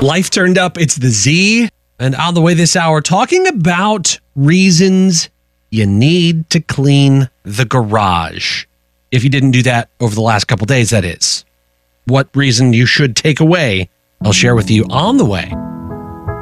Life Turned Up. It's the Z. And on the way this hour, talking about reasons you need to clean the garage. If you didn't do that over the last couple days, that is. What reason you should take away, I'll share with you on the way